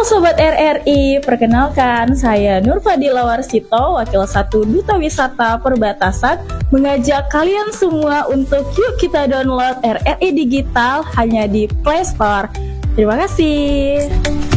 Sobat RRI, perkenalkan saya Nur Fadila Warsito, Wakil 1 Duta Wisata Perbatasan, mengajak kalian semua untuk yuk kita download RRI Digital hanya di Play Store. Terima kasih.